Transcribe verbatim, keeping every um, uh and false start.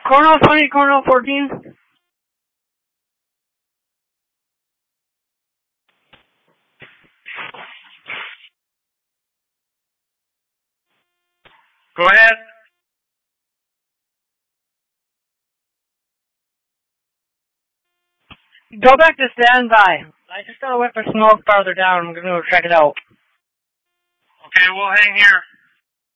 Cornell twenty, Cornell fourteen. Go ahead. Go back to standby. I just got a whiff of smoke farther down. I'm going to go check it out. Okay, we'll hang here.